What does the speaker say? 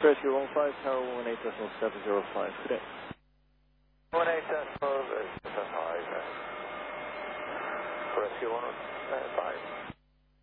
Rescue 15, Tower 18.705, good day. 18.705. Rescue 15.